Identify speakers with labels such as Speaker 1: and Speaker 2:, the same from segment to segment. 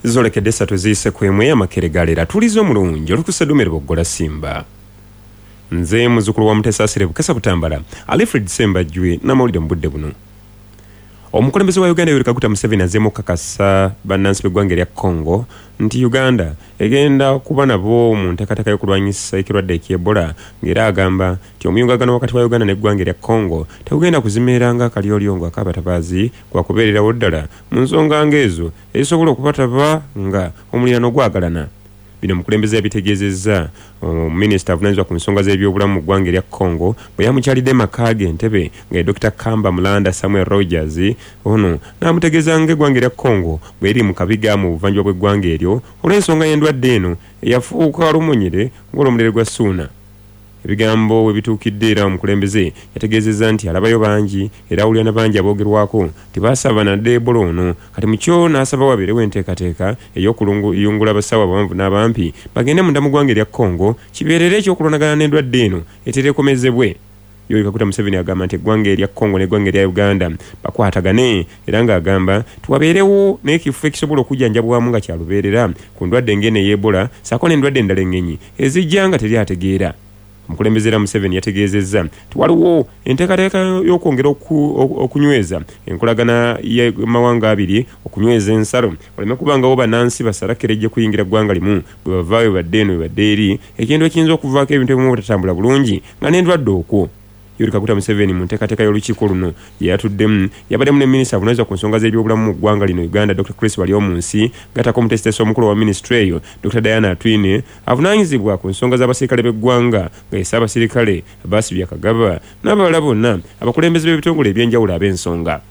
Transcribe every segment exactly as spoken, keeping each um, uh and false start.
Speaker 1: Zolekedde essatu ziyise ku emu ey'amakeregalera tulizo omulungi olukusedumere boggola Simba. Nze muzzukulu wa Mutesaasire Bukesa Butambala, Alfred Sembajjwe n'amawulire mu budde buno. Omukulembeze wa Uganda Yoweri Kaguta Museveni azzeemu okukakasa bannansi b'eggwanga erya Congo nti Uganda egenda kuba nabo mu nteekateeka y'okulwanyisa ekirwadde eky'Ebola, ng'era agamba nti omuyungagano wakati wa Uganda n'eggwanga erya Congo tegugenda kuzimerera nga kalyolyongo ak'abatabaazi gwa kubeererawo ddala mu nsonga ng'ezo ezisobola okubataba nga omuliraano gwagalana. Bino mukulembeze yabitegeezezza minisita avunaanyizibwa ku nsonga z'ebyobulamu mu ggwanga erya Congo bwe yamukyalidde makaage Entebbe nga Dokita Kamba Mulanda Samuel Rogers ono n'amutegeeza ng'eggwanga erya Congo bw'eri mu kabiga mu buvanjuba bw'eggwanga eryo olw'ensonga y'endwadde eno eyafuuka lumunyire ng'olwomulere gwa Suuna. Ebigambo we bituukidde era omukulembeze yategeezezza nti alabayo bangi era awulira na bangi aboogerwako tibasaba nadde Ebola ono, kati mu kyo n'asaba wabeerewo enteekateeka ey'okuyungula abasawo abawanvu n'abampi bagende munda mu ggwanga erya Congo kibeerere ekyokulwanagana n'endwadde eno eterekomezebwe. Yoweri Kaguta Museveni agamba nti eggwanga erya Congo n'eggwanga erya Uganda bakwatagane era ng'agamba tiwabeerewo n'ekifo ekisobola okujjanjabwamu nga kyalubeerera ku ndwadde ng'eno ey'Ebola ssaako n'endwadde endala engenyi ezijja nga teri ategeera. Omukulembeze era Museveni yategeezezza nti waliwo enteekateeka y'okwongera okunyweza enkolagana y'amawanga abiri okunyweza ensalo oleme kubangawo bannansi basala kerejje kuyingira ggwanga limu bwe bavaayo badde eno badde eri ekintu ekiyinza okuvaako ebintu ebimu butatambula bulungi nga n'endwadde okwo. Yoweri Kaguta Museveni mu nteekateeka y'olukiiko luno gye yatuddemu yabaddemu ne minisita avunaanyizibwa ku nsonga z'ebyobulamu mu ggwanga lino Uganda Doctor Chris Walyomunsi, gattako omuteesiteesi omukulu wa minisitule eyo Doctor Diana Atwine avunaanyizibwa ku nsonga z'abasirikale b'eggwanga nga ye Ssaabasirikale Abbas Byakagaba n'abalala bonna abakulembeze b'ebitongole eby'enjawulo ab'ensonga.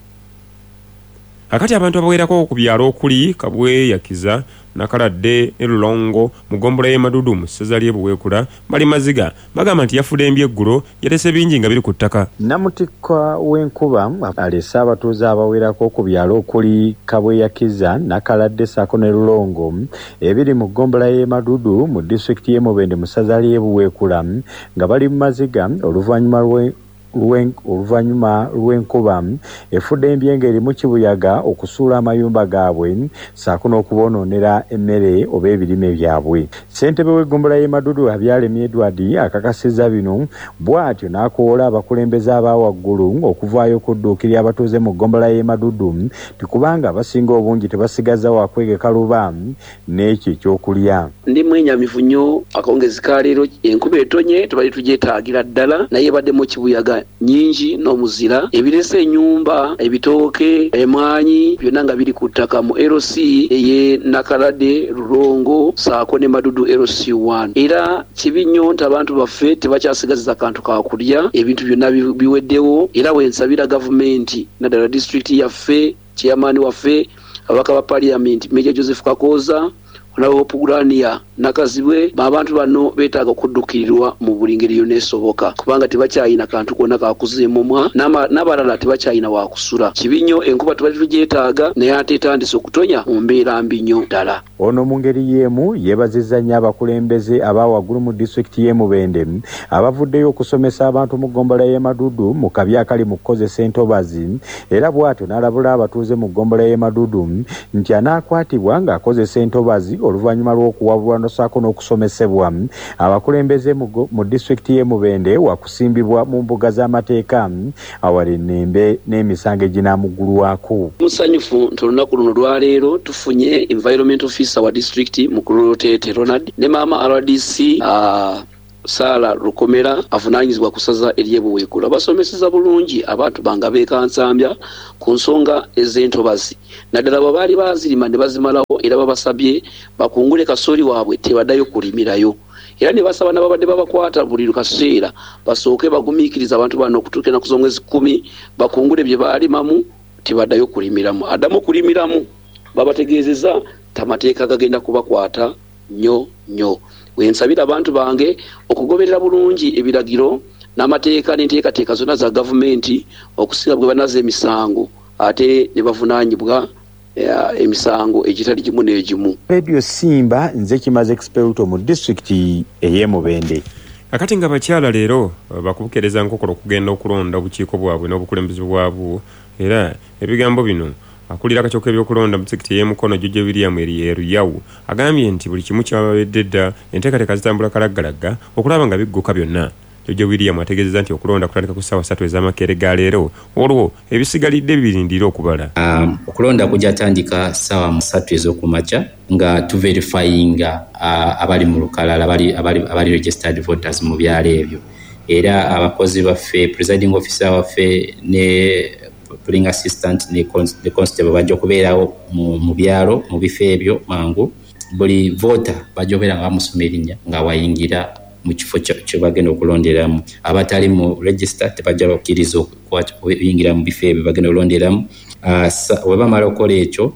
Speaker 1: Akati abantu abawerako ku byalo okuli Kabwe, Yakiza, Nakaladde ne Lulongo mu ggombolola y'e Madudu mu ssaza ly'e Buweekula bali maziga bagamba nti yafudde embyeggulo yalese bingi nga biri ku ttaka.
Speaker 2: Namutikwa w'enkuba alese abatuuze abawerako ku byalo okuli Kabwe, Yakiza, Nakaladde ssaako ne Lulongo ebiri mu ggombolola y'e Madudu mu disitulikiti y'e Mubende mu ssaza ly'e Buweekula nga bali mu maziga oluvannyuma lwe oluvannyuma lw'enkuba efudde embyenga erimu kibuyaga okusuula amayumba gaabwe ssaako n'okubonoonera emmere oba ebirime byabwe. Ssentebe w'eggombolola y'e Madudu Habyalemye Edward akakasizza bino bw'atyo n'akoola abakulembeze aba waggulu okuvaayo okudduukirira abatuuze mu ggombolola y'e Madudu ti kubanga abasinga obungi tebasigaza wa kwegeka luba n'ekyo ekyokulya.
Speaker 3: Ndi mwenyamivu nnyo akawungezi ka leero enkuba etonye tubali tugyetaagira ddala naye ebaddemu kibuyaga nyingi n'omuzira ebirese ennyumba ebitooke emwanyi byonna nga biri ku ttaka mu L C eye Nakaladde Lulongo ssaako ne Madudu L C one. Era kibi nnyo nti abantu baffe tebakyasigaziza kantu ka kulya, ebintu byonna biweddewo era wensabira gavumenti naddala disitulikiti yaffe chairman waffe ababaka ba parliament Major Joseph Kakooza olaba Pugulania Nakazibwe abantu bano beetaaga okuddukirirwa mu buli ngeri yonna esoboka kubanga tebakyayina kantu konna kakuzeemumwa n'abalala tebakyayina wakusula. Kibi nnyo enkuba tubali tugyetaaga naye ate etandise okutonya mu mbeera mbi nnyo ddala.
Speaker 2: Ono mu ngeri y'emu yeebazizza nnyo abakulembeze aba waggulu mu disitulikiti y'e Mubende abavuddeyo okusomesa abantu mu ggombolola y'e Madudu mu kabi akali mu kukozesa entobazi era bw'atyo n'alabula abatuuze mu ggombolola y'e Madudu nti anaakwatibwa ng'akozesa entobazi oluvannyuma lw'okuwabulwa ssaako n'okusomesebwa abakulembeze mu disitulikiti y'e Mubende wakusimbibwa mu mbuga z'amateeka awali ennembe n'emisango eginaamuggulwako.
Speaker 3: Musanyufu nti olunaku luno lwaleero tufunye environment officer wa disitulikiti Mukulu Tete Ronald ne maama R D C uh, Sala Lukomera avunaanyizibwa ku ssaza ery'e Buweekula basomeseza bulungi abantu banga beekansambya ku nsonga ez'entobazi naddala bwe baali bazirima ne bazimalawo era babasabye bakungule kasooli waabwe tebaddayo kulimirayo era ne basaba n'ababadde babakwata buli kaseera basooke bagumiikiriza abantu bano okutuuka ennaku z'omwezi kkumi bakungule bye baalimamu tebaddayo kulimiramu addamu kulimiramu babategeezeza tamateeka gagenda kubakwata nnyo nnyo. Wensabira abantu bange okugoberera bulungi ebiragiro n'amateeka n'enteekateeka zonna za gavumenti okusinga bwe banaza emisango ate ne bavunaanyibwa emisango egitali gimu n'egimu.
Speaker 2: Radio Simba nze Kimaze Experto mu disitulikiti ey'e Mubende.
Speaker 1: Akati nga bakyala leero bakubukereza nkokolo okugenda okulonda obukiiko bwabwe n'obukulembeze bwabwo era ebigambo bino akulira akakiiko k'ebyokulonda mu sekiti y'emukono George William Eruyawu agambye nti buli kimu kyabawedde dda enteekateeka zitambula kalaggalagga okulaba nga bigguka byonna. George William ategeezezza nti okulonda kutandika ku ssaawa ssatu ez'amakeere ga leero olwo ebisigalidde birindira okubala.
Speaker 4: Um, okulonda kujja tandika ssaawa ssatu ez'okumakya nga tuverifyinga uh, abali mu lukalala abali, abali, abali registered voters mu byalo ebyo era abakozi baffe presiding officer waffe ne polling assistant ne, ne constable bajja okubeerawo mu, mu byalo mu bifo ebyo mangu buli voter bajja okubeera nga bamusoma erinnya nga wayingira mu kifo kye bagenda okulonderamu. Abatali mu register tebajja bakkiriza okuyingira mu bifo ebyo bagenda okulonderamu. Uh, we bamala okukola ekyo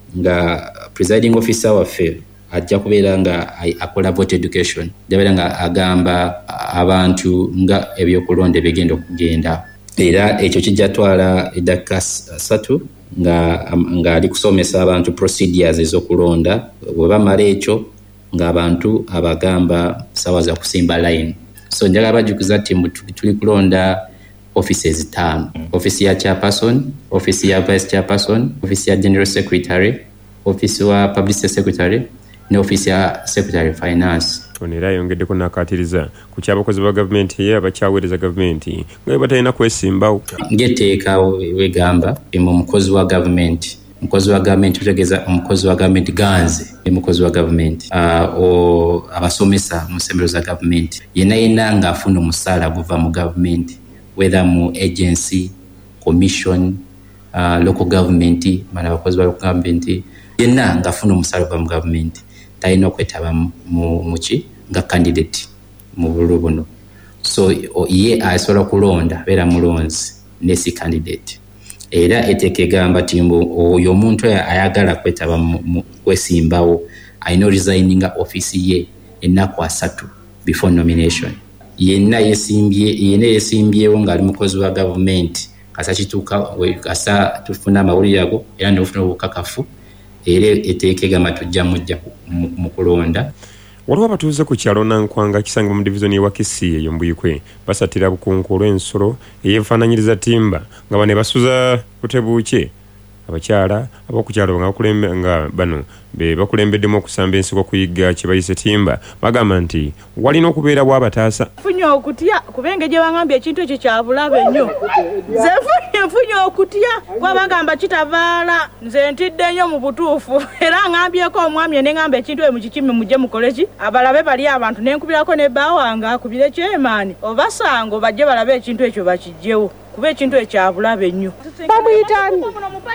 Speaker 4: nga presiding officer waffe ajja kubeera nga akola vote education jabeera nga agamba abantu nga ebyokulonda bigenda okugenda era ekyo kijja twala eddakiika ssatu nga nga ali kusomesa abantu procedures ez'okulonda. We bamala ekyo ng'abantu abagamba sawa za kusimba line. So njagala bajukiza nti tuli kulonda offices ttaano. Office ya chairperson, office ya vice chairperson, office ya general secretary, office wa publicity secretary ne office ya secretary finance.
Speaker 1: Onera yongeddeko n'akaatiriza ku ky'abakozi ba gavumenti ye abakyaweereza gavumenti nga batalina kwesimbawo.
Speaker 4: Ng'etteeka wegamba mu mukozi wa gavumenti mukozi wa gavumenti utegeeza omukozi wa gavumenti ganze mukozi wa gavumenti uh, o abasomesa mu ssomero za gavumenti yenna yenna ng'afuna omusaala guva mu gavumenti whether mu agency commission uh, local government mana abakozi ba local government yenna ng'afuna omusaala guva mu gavumenti talina okwetaba mu ki nga candidate mu bululu buno. So ye asobola kulonda beera mulonzi ne si candidate. Era eteeka egamba nti oyo omuntu ayagala kwetaba kwesimbawo ayina resigninga office ye ennaku asatu before nomination. Yenna yesimbye yenna yesimbyewo ng'ali mukozi wa gavumenti kasa kituuka kasa tufuna amawulire ago era nofuna obukakafu era eteeka egamba tujja mujja mu kulonda.
Speaker 1: Waliwo abatuuze ku kyalo Nankwanga kisangibwa mu divizoni y'ewa Kisii eyo Mbuyikwe basatira bukunku olw'ensolo eyeefaananyiriza timba nga bano basuza butebuuke abakyala ab'oku kyalo nga bakulembe nga bano be bakulembeddemu okusamba ensiko kuyigga kye bayise timba bagamba nti walina okubeerawo abataasa.
Speaker 5: Funye okutya kubenge gye bangambye ekintu ekyo kya bulabe nnyo. Nze funye funye okutya kuba bagamba kitavaala nze ntidde nnyo mu butuufu era ngambyeko omwami ne ngamba ekintu ekyo mukikime mujje mukole ki abalabe bali abantu ne nkubirako ne bbawanga akubire kyemaani oba sango bajje balabe ekintu ekyo bakijjewo kuba ekintu ekya bulabe nnyo.
Speaker 6: Bamuyitani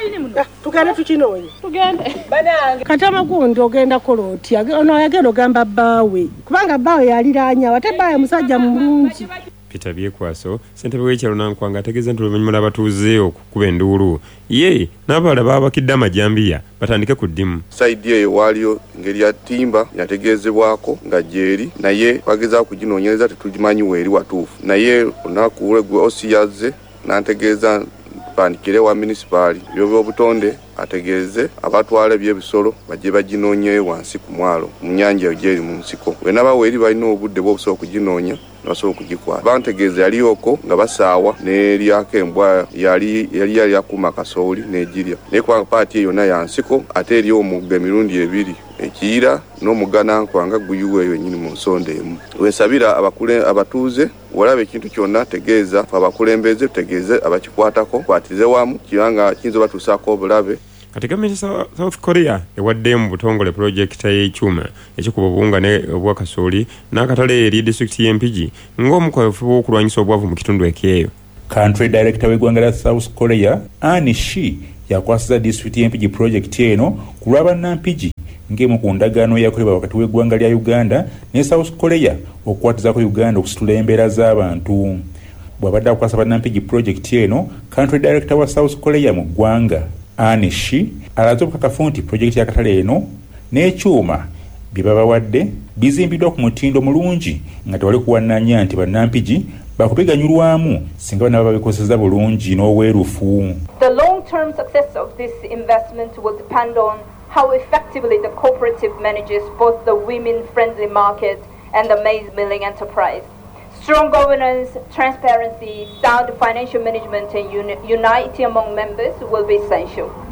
Speaker 6: tugende tukinoonya tugende katama gundi ogenda kola otya ono yagenda ogamba bbaawe kubanga bbaawe yaliraanya wate bbaawe musajja mulungi.
Speaker 1: Peter Byekwaso ssentebe w'ekyalo Nankwanga ategeeza nti oluvannyuma lw'abatuuze okukuba enduulu ye n'abalala baabakidde amajambiya batandike ku ddimu.
Speaker 7: Saidi eyo waaliyo ngeri ya timba yategeezebwako nga gyeri naye bagezaako kuginoonyereza tetugimanyi weeri watuufu naye olunaku lwegwe osi yazze n'antegeeza tupandikire wa munisipaali by'obutonde ategeeze abatwala ebyebisolo bajje baginoonyeyo wansi ku mwalo mu nnyanja gyeri mu nsiko wena baweeri balina obudde bw'obusobola okuginoonya basobola okugikwata. Bantegeeza yaliyoko nga basaawa n'eryako embwa yali yali yali akuma kasooli n'egirya naye kubanga paati eyo yonna ya nsiko ate eri omugga emirundi ebiri ekiyira n'omugga Nankwanga guyiwa eyo ennyini mu nsonda emu. Wensabira abakule abatuuze walaba ekintu kyonna tegeeza abakulembeze tutegeeze abakikwatako kwatirize wamu kiranga kiyinza batuusaako obulabe.
Speaker 1: Kati gavumenti ya South Korea ewaddeyo mu butongole pulojekita y'ekyuma ekikuba obuwunga ne obwakasooli n'akatale eri disitulikiti y'Empigi ng'omukwafu w'okulwanyisa obwavu mu kitundu ekyeyo.
Speaker 8: Country Director w'eggwanga lya South Korea Annie Shi yakwasiza disitulikiti y'Empigi pulojekiti eno ku lwa bannampigi ng'emu ku ndagaano eyakolebwa wakati w'eggwanga lya Uganda ne South Korea okukwatizaako Uganda okusitula embeera z'abantu. Bw'abadde akwasa bannampigi pulojekiti eno Country Director wa South Korea mu ggwanga Annie Shi alaze obukakafu nti pulojekiti y'akatale eno n'ekyuma bye babawadde bizimbiddwa ku mutindo mulungi nga tewali kuwannanya nti bannampigi bakubiganyulwamu singa bana babikozesa bulungi n'obwerufu.
Speaker 9: The long-term success of this investment will depend on how effectively the cooperative manages both the women-friendly market and the maize milling enterprise. Strong governance, transparency, sound financial management and uni- unity among members will be essential.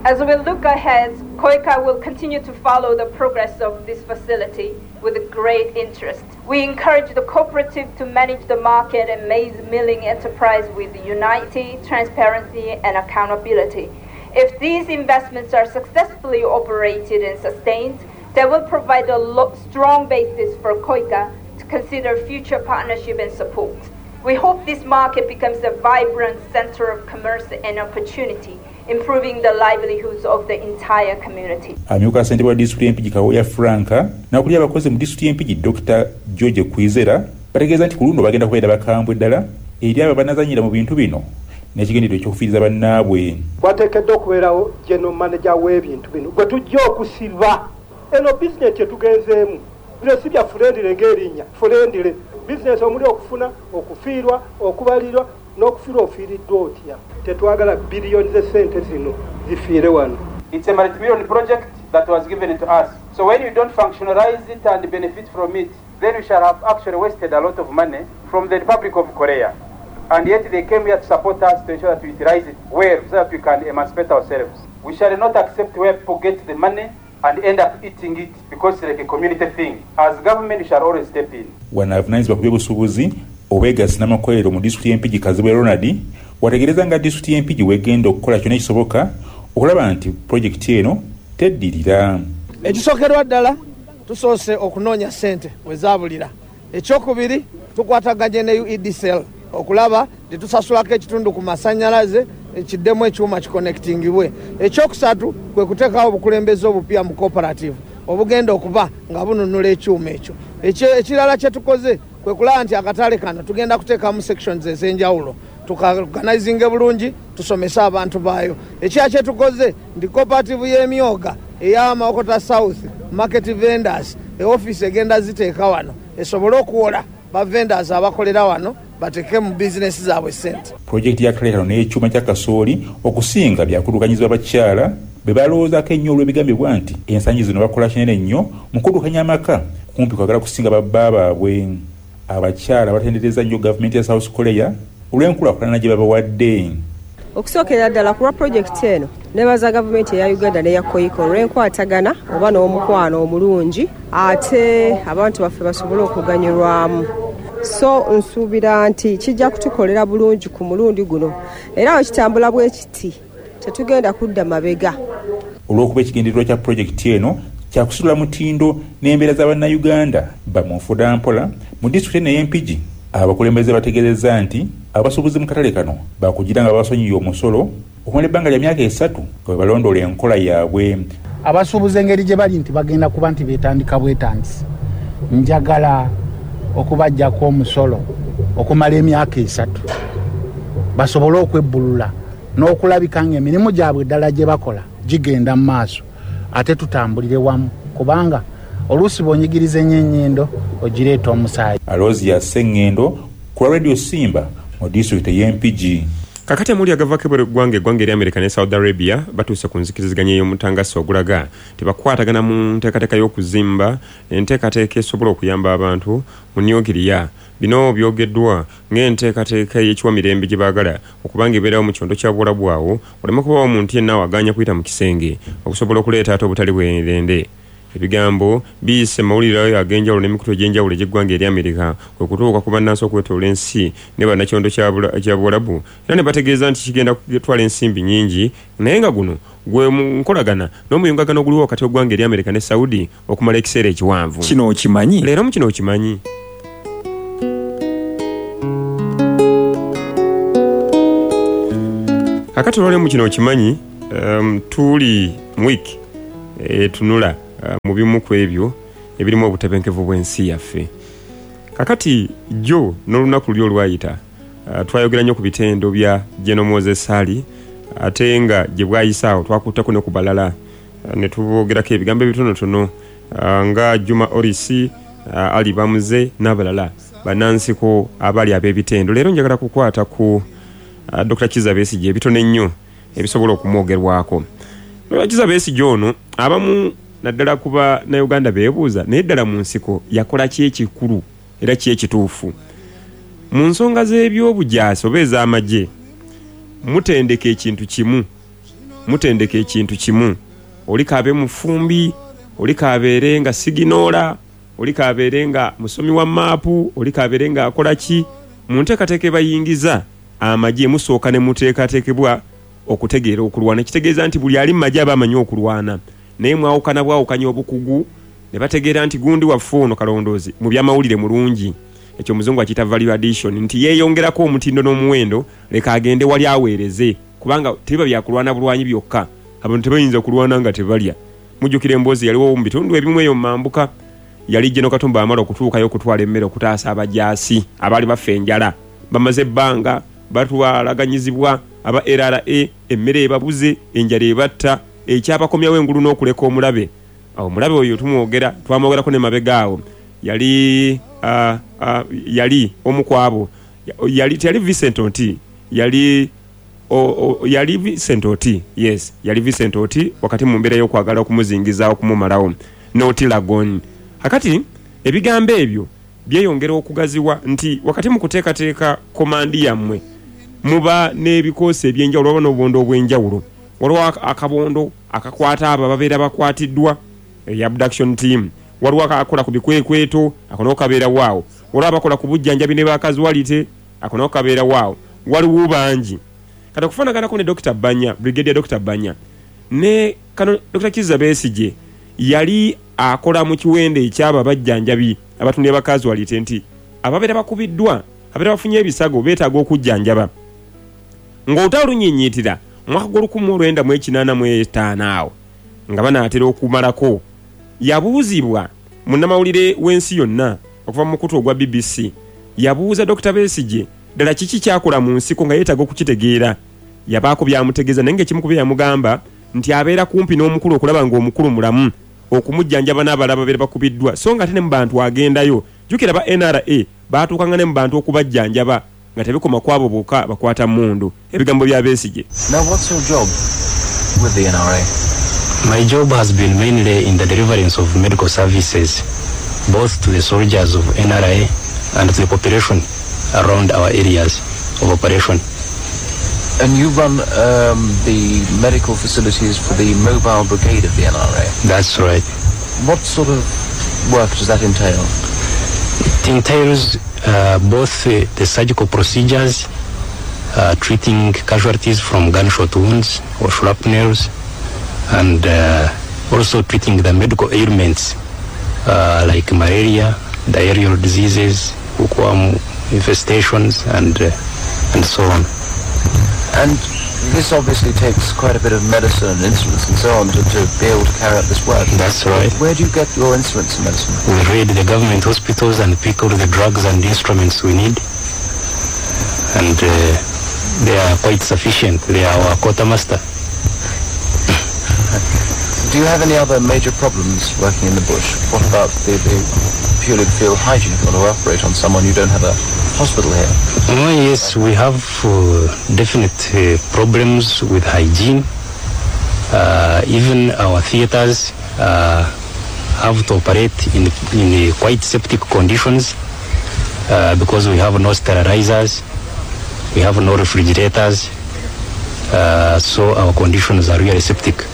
Speaker 9: As we look ahead, COICA will continue to follow the progress of this facility with great interest. We encourage the cooperative to manage the market and maize milling enterprise with unity, transparency, and accountability. If these investments are successfully operated and sustained, they will provide a lo- strong basis for COICA to consider future partnership and support. We hope this market becomes a vibrant center of commerce and opportunity, improving the livelihoods of the entire community.
Speaker 8: Amyuka Sente wa District M P Kawoya Franka na kuli abakozi mu District M P Doctor George Kwizera bategeeza nti ku luno bagenda kubeera bakambwe ddala eri abo banazanyira mu bintu bino n'ekigendero ekyokufiiriza bannaabwe.
Speaker 10: Wateekeddwa okubeerawo general manager w'ebintu bino gwe tujja okusiba eno bizinesi etugenzeemu bino si bya fulendire ng'erinnya fulendire bizinesi omuli okufuna okufiirwa okubalirwa n'okufiirwa ofiiriddwa otya tetwagala biliyoni z'essente zino zifiire wano.
Speaker 11: It's a multi-billion project that was given to us. So when you don't functionalize it and benefit from it, then we shall have actually wasted a lot of money from the Republic of Korea. And yet they came here to support us to ensure that we utilize it well so that we can emancipate ourselves. We shall not accept where people get the money and end up eating it because it's like a community thing. As government, we shall always step in.
Speaker 8: Wanavunaanyizibwa ku by'obusuubuzi obeegasi n'amakolero mu disitulikiti y'M P Kazibwe Ronald wategeereza nga disitulikiti y'M P wegenda okukola kyonna ekisoboka okulaba nti pulojekiti eno teddirira.
Speaker 12: Ekisookerwa ddala tusoose okunoonya ssente we zaabulira. Ekyokubiri tukwataganye ne U E D C L okulaba tetusasulako ekitundu ku masannyalaze ekiddemu ekyuma kikonnekitingibwe. Ekyokusatu kwe kuteekawo obukulembeze obupya mu cooperative obugenda okuba nga bununula ekyuma ekyo. Ekirala kye tukoze kwe kulaba nti akatale kano tugenda kuteekamu sections ez'enjawulo tukaganizinge bulungi tusomese abantu baayo. Ekya kye tukoze ndi cooperative y'emyoga ey'Amawokota South market vendors eoffice egenda ziteeka wano esobole okuwola ba vendors abakolera wano bateke mu business zaabwe sente.
Speaker 8: Project ya katale kano n'ekyuma kya kasooli okusinga byakudukanyizibwa abakyala be balowoozaako ennyo olw'ebigambibwa nti ensangi zino bakola kinene nnyo mu kudukanya amaka kumpi kwagala kusinga babba baabwe. Abakyala batendereza nnyo gavumenti ya South Korea olw'enkulaakulana gye babawadde.
Speaker 13: Okusookera ddala ku lwa pulojekiti eno nebaza gavumenti eya Uganda n'eya COICA olw'enkwatagana oba n'omukwano omulungi ate abantu baffe basobole okuganyulwamu. So nsuubira nti kijja kutukolera bulungi ku mulundi guno era wekitambula bwe kiti tetugenda kudda mabega.
Speaker 8: Olw'okuba ekigendererwa kya pulojekiti eno kyakusitula mutindo n'embeera z'Abannayuganda bamunfuda mpola mu disitulikiti eno y'M P abakulembeze bategeezezza nti abasuubuzi mu katale kano bakugira nga babasonyiye omusolo okumala ebbanga lya myaka esatu nga bwe balondoola enkola yaabwe.
Speaker 14: Abasuubuzi engeri gye bali nti bagenda kuba nti beetandika bwetandisi njagala okubajjako omusolo okumala emyaka esatu basobole okwebbulula n'okulabika ng'emirimu gyabwe ddala gye bakola gigenda mu maaso ate tutambulire wamu kubanga oluusi bw'onyigiriza ennyo ennyindo ogireeta omusaayi.
Speaker 8: Alozia Sengendo ku Radio Simba mu disitulikiti y'M P.
Speaker 1: Kakati amuli agavako eggwanga eggwanga eri America ne Saudi Arabia batuuse ku nzikiriziganya ey'omutangasi ogulaga tebakwatagana mu nteekateeka y'okuzimba enteekateeka esobola okuyamba abantu mu Nigeria. Bino byogeddwa ng'enteekateeka y'ekiwamirembe gye baagala okubanga ebeerawo mu kyondo kya Buwarabu awo oleme kubawo omuntu yenna awaganya kuyita mu kisenge okusobola okuleeta ate obutali bwerende. Ebigambo biyise mawulire ag'enjawulo n'emikutu egy'enjawulo egy'eggwanga eri Amerika kwe kutuuka ku bannansi okwetoola ensi ne bannakyondo kya Buwarabu era ne bategeeza nti kigenda kutwala ensimbi nnyingi naye nga guno gwe mu nkolagana n'omuyungagano oguliwo wakati w'eggwanga eri Amerika ne Saudi okumala ekiseera ekiwanvu.
Speaker 15: Kino okimanyi?
Speaker 1: Leero mu kino okimanyi. Kakati olwale mu kino okimanyi um, tuli mu wiki etunula Uh, mu bimu ku ebyo ebirimu obutebenkevu bw'ensi yaffe. Kakati jo n'olunaku luli olwayita uh, twayogera nnyo ku bitendo bya General Moses Ali ate nga gye bwayisaawo twakuttako ne ku balala uh, ne tubogerako ebigambo ebitonotono uh, nga Juma Orisi uh, Ali Bamuze n'abalala bannansi abali ab'ebitendo. Leero njagala kukwata ku uh, Doctor Kizza Besigye ebitono ennyo ebisobola okumwogerwako. Doctor Kizza Besigye ono abamu naddala kuba na Uganda beebuuza naye ddala mu nsiko yakola ki ekikulu era ki ekituufu mu nsonga z'ebyobujaasi oba ez'amagye mutendeka ekintu kimu mutendeka ekintu kimu. Oli kaabe mufumbi, oli kaabeere nga siginoola, oli kaabeere nga musomi wa maapu, oli kaabeere nga akola ki, mu nteekateeka bayingiza amagye musooka ne muteekateekebwa okutegeera okulwana. Kitegeeza nti buli ali mu magye aba amanyi okulwana, naye mwawukana bwawukanya obukugu ne bategeera nti gundi waffe ono Kalondoozi mu byamawulire mulungi. Ekyo omuzungu akiyita value addition, nti yeeyongerako omutindo n'omuwendo, leka agende wali aweereze, kubanga teba byakulwana bulwanyi byokka. Abantu tebayinza kulwana nga tebalya. Mujjukira emboozi yaliwo mu bitundu ebimu eyo Mambuka, yali General Katumba amala okutuukayo okutwala emmere okutaasa abajaasi abaali bafe enjala. Bamaze ebbanga batwalaganyizibwa aba R R A, emmere ebabuze, enjala ebatta, ekyabakomyawo engulu n'okuleka omulabe. Awo omulabe oyo tumwogera, twamwogerako ne mabegaawo. Yali uh, uh, yali omukwabo, yali yali Vincent Oti, yali o, o, yali Vincent Oti, yes, yali Vincent Oti wakati mu mbeera y'okwagala okumuzingiza okumumalawo n'Oti Lagon. Hakati ebigambo ebyo byeyongera okugaziwa nti wakati mu kuteekateeka komandi yammwe muba n'ebikosi ebyenjawulo oba n'obubondo obw'enjawulo. Waliwo akabondo akakwata abo ababeera bakwatiddwa, abduction team. Waliwo akakola ku bikwekweto, akono kabeera waawo. Waliwo abakola ku bujjanjabi ne bakazualite, akono kabeera waawo. Waliwo bangi. Kata kufaanaganako ne Doctor Banya, Brigadier Doctor Banya, ne kano Doctor Kizza Besigye yali akola mu kiwende ekyaba bajjanjabi abatunde bakazualite nti ababeera bakubiddwa, ababeera bafunye ebisago beetaaga okujjanjaba. Ng'otalunyinyitira mwaka gw'olukumi mu lwenda mu ekinaana mu etaano awo nga banaatera okumalako, yabuuzibwa munnamawulire w'ensi yonna okuva mu mukutu ogwa B B C, yabuuza Doctor Besigye ddala kiki kyakola mu nsiko nga yeetaaga okukitegeera. Yabaako byamutegeeza naye ng'ekimu ku bye yamugamba nti abeera kumpi n'omukulu okulaba ng'omukulu mulamu, okumujjanjaba n'abalala babeera bakubiddwa, so nga ate ne mu bantu agendayo. Jjukira ba N R A baatuukanga ne mu bantu okubajjanjaba nga tebikoma kwabo bokka bakwata mundu. Ebigambo bya Besigye.
Speaker 15: Now what's your job with the N R A?
Speaker 16: My job has been mainly in the deliverance of medical services, both to the soldiers of N R A and to the population around our areas of operation.
Speaker 15: And you run um, the medical facilities for the mobile brigade of the N R A?
Speaker 16: That's right.
Speaker 15: What sort of work does that entail?
Speaker 16: It entails uh, both uh, the surgical procedures, uh, treating casualties from gunshot wounds or shrapnels, and uh, also treating the medical ailments uh, like malaria, diarrheal diseases, hookworm infestations, and uh, and so on.
Speaker 15: And this obviously takes quite a bit of medicine and instruments and so on to, to be able to carry out this work.
Speaker 16: That's right.
Speaker 15: Where do you get your instruments and medicine?
Speaker 16: We raid the government hospitals and pick out the drugs and instruments we need, and uh, they are quite sufficient. They are our quartermaster.
Speaker 15: Do you have any other major problems working in the bush? What about the, the purely field hygiene if you want to operate on someone you don't have a hospital here?
Speaker 16: Oh yes, we have uh, definite uh, problems with hygiene. Uh, even our theaters uh, have to operate in, in uh, quite septic conditions uh, because we have no sterilizers, we have no refrigerators, uh, so our conditions are really septic.